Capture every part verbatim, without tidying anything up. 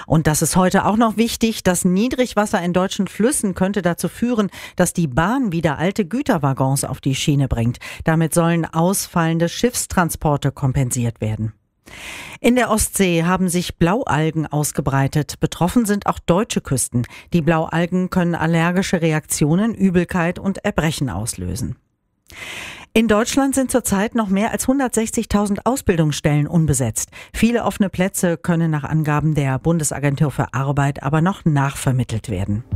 Und das ist heute auch noch wichtig. Das Niedrigwasser in deutschen Flüssen könnte dazu führen, dass die Bahn wieder alte Güterwaggons auf die Schiene bringt. Damit sollen ausfallende Schiffstransporte kompensiert werden. In der Ostsee haben sich Blaualgen ausgebreitet. Betroffen sind auch deutsche Küsten. Die Blaualgen können allergische Reaktionen, Übelkeit und Erbrechen auslösen. In Deutschland sind zurzeit noch mehr als hundertsechzigtausend Ausbildungsstellen unbesetzt. Viele offene Plätze können nach Angaben der Bundesagentur für Arbeit aber noch nachvermittelt werden.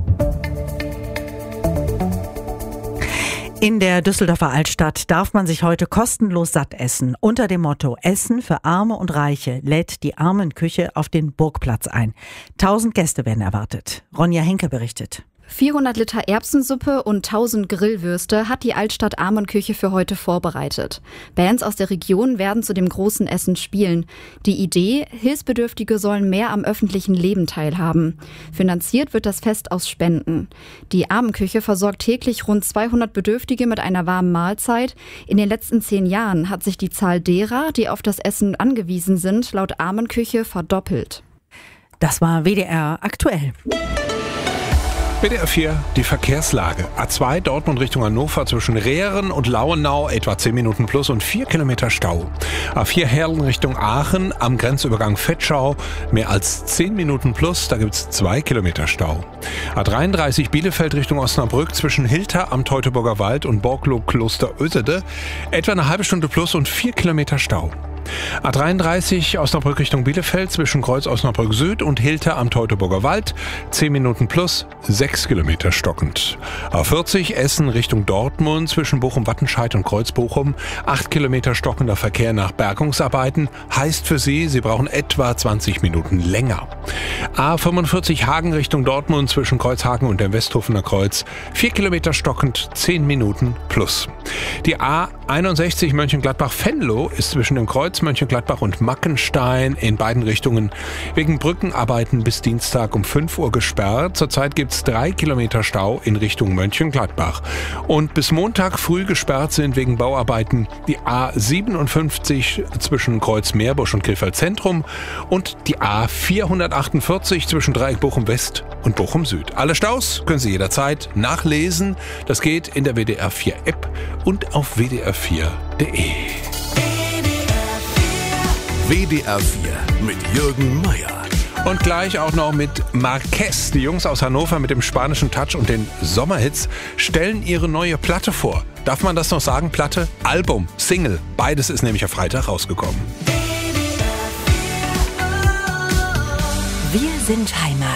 In der Düsseldorfer Altstadt darf man sich heute kostenlos satt essen. Unter dem Motto Essen für Arme und Reiche lädt die Armenküche auf den Burgplatz ein. Tausend Gäste werden erwartet. Ronja Henke berichtet. vierhundert Liter Erbsensuppe und tausend Grillwürste hat die Altstadt Armenküche für heute vorbereitet. Bands aus der Region werden zu dem großen Essen spielen. Die Idee, Hilfsbedürftige sollen mehr am öffentlichen Leben teilhaben. Finanziert wird das Fest aus Spenden. Die Armenküche versorgt täglich rund zweihundert Bedürftige mit einer warmen Mahlzeit. In den letzten zehn Jahren hat sich die Zahl derer, die auf das Essen angewiesen sind, laut Armenküche verdoppelt. Das war W D R aktuell. W D R vier, die Verkehrslage. A zwei Dortmund Richtung Hannover zwischen Rehren und Lauenau etwa zehn Minuten plus und vier Kilometer Stau. A vier Herrlen Richtung Aachen am Grenzübergang Vetschau mehr als zehn Minuten plus, da gibt's zwei Kilometer Stau. A dreiunddreißig Bielefeld Richtung Osnabrück zwischen Hilter am Teutoburger Wald und Borglo Kloster Ösede etwa eine halbe Stunde plus und vier Kilometer Stau. A dreiunddreißig Osnabrück Richtung Bielefeld zwischen Kreuz Osnabrück Süd und Hilter am Teutoburger Wald zehn Minuten plus, sechs Kilometer stockend. A vierzig Essen Richtung Dortmund zwischen Bochum-Wattenscheid und Kreuz Bochum acht Kilometer stockender Verkehr nach Bergungsarbeiten, heißt für Sie, Sie brauchen etwa zwanzig Minuten länger. A fünfundvierzig Hagen Richtung Dortmund zwischen Kreuzhagen und dem Westhofener Kreuz vier Kilometer stockend, zehn Minuten plus. Die A einundsechzig Mönchengladbach-Venlo ist zwischen dem Kreuz Mönchengladbach und Mackenstein in beiden Richtungen wegen Brückenarbeiten bis Dienstag um fünf Uhr gesperrt. Zurzeit gibt es drei Kilometer Stau in Richtung Mönchengladbach. Und bis Montag früh gesperrt sind wegen Bauarbeiten die A siebenundfünfzig zwischen Kreuz Meerbusch und Krefeld Zentrum und die A vierhundertachtundvierzig zwischen Dreieck Bochum West und Bochum Süd. Alle Staus können Sie jederzeit nachlesen. Das geht in der W D R vier App und auf w d r vier punkt d e. W D R vier mit Jürgen Meier. Und gleich auch noch mit Marquez. Die Jungs aus Hannover mit dem spanischen Touch und den Sommerhits stellen ihre neue Platte vor. Darf man das noch sagen? Platte, Album, Single. Beides ist nämlich am Freitag rausgekommen. Wir sind Heimat.